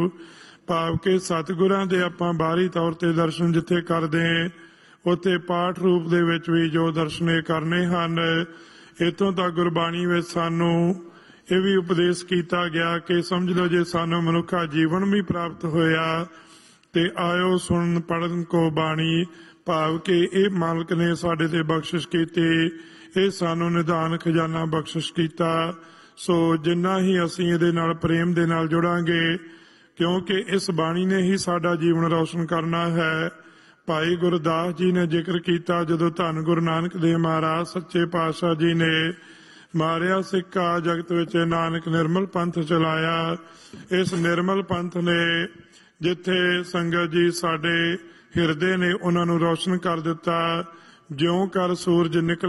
ਭਾਵ ਕਿ ਸਤਿਗੁਰਾਂ ਦੇ ਆਪਾਂ ਬਾਹਰੀ ਤੌਰ ਤੇ ਦਰਸ਼ਨ ਜਿੱਥੇ ਕਰਦੇ ਉੱਥੇ ਪਾਠ ਰੂਪ ਦੇ ਵਿੱਚ ਵੀ ਜੋ ਦਰਸ਼ਨ ਇਹ ਕਰਨੇ ਹਨ। ਇੱਥੋਂ ਤੱਕ ਗੁਰਬਾਣੀ ਵਿੱਚ ਸਾਨੂੰ ਇਹ ਵੀ ਉਪਦੇਸ਼ ਕੀਤਾ ਗਿਆ ਕਿ ਸਮਝ ਲਓ ਜੇ ਸਾਨੂੰ ਮਨੁੱਖਾ ਜੀਵਨ ਵੀ ਪ੍ਰਾਪਤ ਹੋਇਆ ਤੇ ਆਇਓ ਸੁਣਨ ਪੜ੍ਹਨ ਕੋ ਬਾਣੀ, ਭਾਵ ਕਿ ਇਹ ਮਾਲਕ ਨੇ ਸਾਡੇ ਤੇ ਬਖਸ਼ਿਸ਼ ਕੀਤੀ, ਇਹ ਸਾਨੂੰ ਨਿਧਾਨ ਖਜ਼ਾਨਾ ਬਖਸ਼ਿਸ਼ ਕੀਤਾ। ਸੋ ਜਿੰਨਾ ਹੀ ਅਸੀਂ ਇਹਦੇ ਨਾਲ ਪ੍ਰੇਮ ਦੇ ਨਾਲ ਜੁੜਾਂਗੇ, ਕਿਉਂਕਿ ਇਸ ਬਾਣੀ ਨੇ ਹੀ ਸਾਡਾ ਜੀਵਨ ਰੌਸ਼ਨ ਕਰਨਾ ਹੈ। ਭਾਈ ਗੁਰਦਾਸ ਜੀ ਨੇ ਜ਼ਿਕਰ ਕੀਤਾ ਜਦੋਂ ਧੰਨ ਗੁਰੂ ਨਾਨਕ ਦੇਵ ਮਹਾਰਾਜ ਸੱਚੇ ਪਾਤਸ਼ਾਹ ਜੀ ਨੇ ਮਾਰਿਆ ਸਿੱਕਾ, ਜਗਤ ਵਿੱਚ ਨਾਨਕ ਨਿਰਮਲ ਪੰਥ ਚਲਾਇਆ। ਇਸ ਨਿਰਮਲ ਪੰਥ ਨੇ ਜਿੱਥੇ ਸੰਗਤ ਜੀ ਸਾਡੇ ਹਿਰਦੇ ਨੇ ਉਹਨਾਂ ਨੂੰ ਰੌਸ਼ਨ ਕਰ ਦਿੱਤਾ। ਜਿਉਂ ਕਰ ਸੂਰਜ ਨਿਕਲ